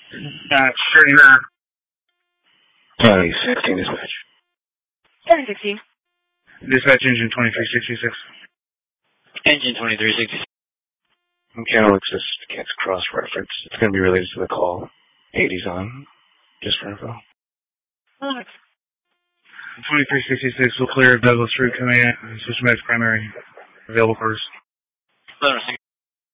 Straight here. 2016 dispatch. 2016. Dispatch engine 2366. Engine 2366. Mechanics can't cross-reference. It's going to be related to the call. 80's on. Just for info. 2366 will clear Douglas Route command. Switch max primary. Available cars.